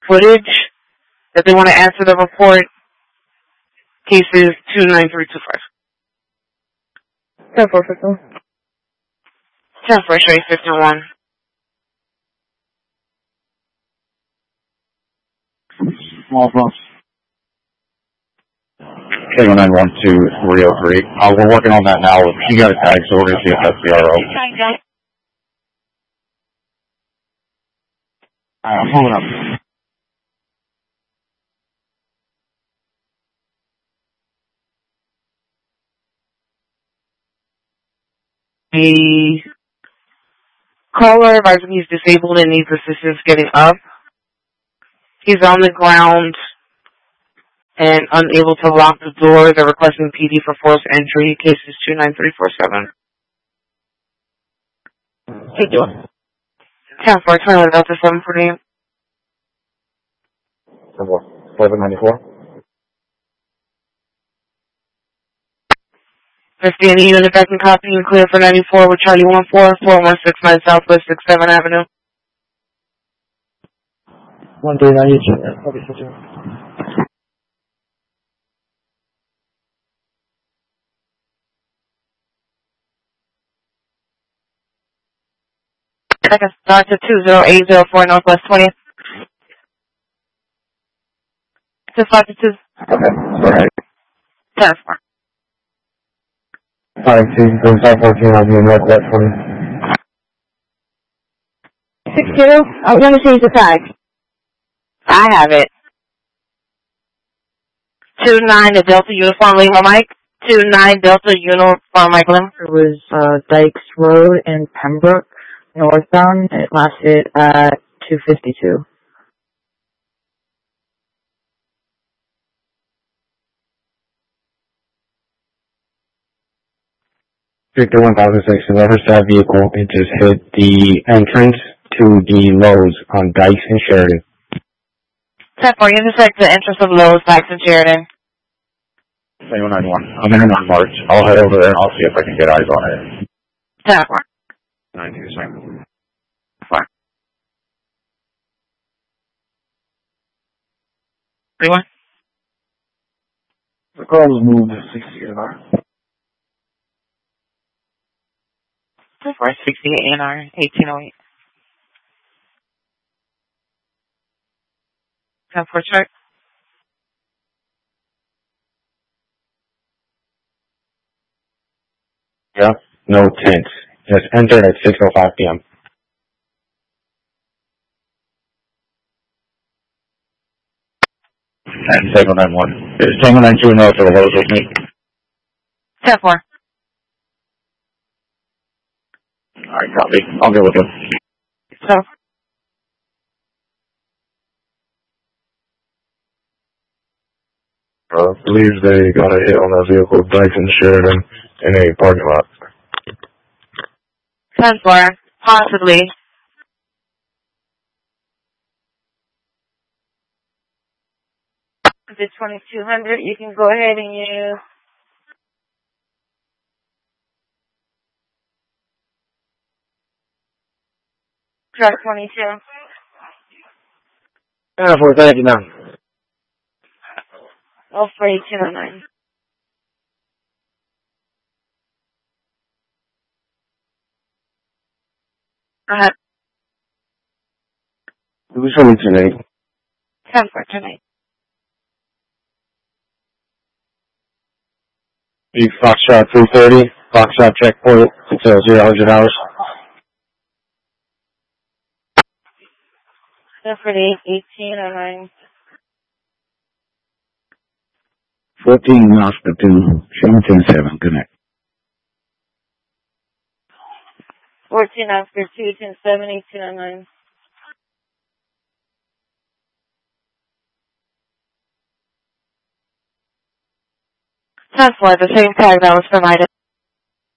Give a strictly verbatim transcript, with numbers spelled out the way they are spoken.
footage that they want to add to the report. Case is two nine three two five. ten four fifty-one. ten four straight fifty-one. Small bumps. K one nine one two three oh three. Uh, we're working on that now. She got a tag, so we're going to see if that's the R O. Alright, I'm pulling up. The caller advising he's disabled and needs assistance getting up. He's on the ground and unable to lock the door. They're requesting P D for forced entry. Case is two nine three four seven. Hey, do ten four, twenty-one Delta seven forty. eleven ninety-four. fifty, any unit back in copy and clear for ninety-four with Charlie one four, four one six nine Southwest sixth Avenue Avenue. one three nine eight. Second start to two zero eight zero four Northwest twentieth. Two five to two. Okay, alright. ten four. Alright, two from South fourteen, I'll be in Northwest twenty. six two. I'm going to change the tag. I have it. two nine to Delta Uniform Lima Mike. two nine Delta Uniform Mike Lim. It was uh, Dykes Road in Pembroke, northbound. It lasted at two fifty-two. Victor one thousand six, whoever that vehicle, it just hit the entrance to the Lowe's on Dykes and Sheridan. ten four, intersect the entrance of Lowe's, Dykes and Sheridan. seven nine one. I'm in on March. I'll head over there and I'll see if I can get eyes on it. ten four. nine two seven. four. three one. The car was moved to sixty an hour. ten four, sixty-eight N R, eighteen oh eight. ten four, check. Yeah, no tints. Just entered at six oh five p.m. And seven nine one. Is seven nine two north for the Lowe's with me? ten four. Alright, copy. I'll get with him. So, Uh, believes they got a hit on that vehicle, Dykes and Sheridan, in a parking lot. ten four, possibly. If it's twenty-two hundred, you can go ahead and use track twenty-two. Yeah, for thank you now. Oh, for eighteen oh nine. Uh-huh. It was from tonight. ten four tonight. Big Foxtrot three thirty, Foxtrot checkpoint until zero hundred hours. ten four eighteen oh nine. fourteen miles to two, seventeen seven, connect. fourteen after two, ten seven, eighteen oh nine. ten four, the same tag that was provided.